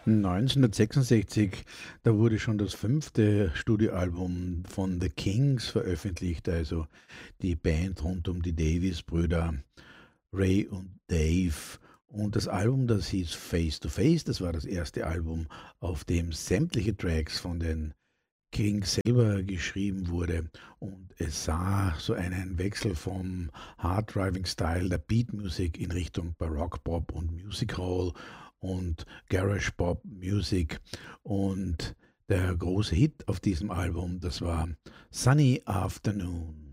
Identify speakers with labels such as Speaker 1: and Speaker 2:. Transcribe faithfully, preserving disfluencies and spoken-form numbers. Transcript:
Speaker 1: neunzehnhundertsechsundsechzig, da wurde schon das fünfte Studioalbum von The Kings veröffentlicht, also die Band rund um die Davis-Brüder, Ray und Dave. Und das Album, das hieß Face to Face, das war das erste Album, auf dem sämtliche Tracks von den Kings selber geschrieben wurde. Und es sah so einen Wechsel vom Hard Driving Style der Beat Music in Richtung Baroque Pop und Music Hall und Garage Pop Music. Und der große Hit auf diesem Album, das war Sunny Afternoon.